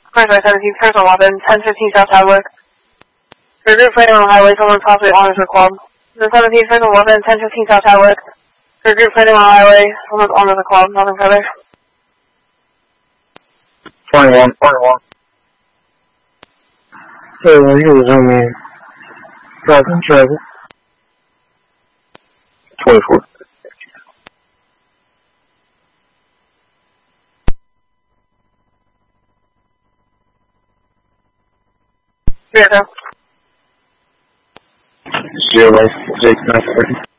Franklin 17, Personal Weapon, 1015 South Hardwick. For group fighting on the highway, someone possibly honors their club. The 17, Personal Weapon, 1015 South Hardwick. For group fighting on the highway, someone's honors the club, nothing further. 21. You was on me. Travel. 24. Zero. 0, 6, 9, 30.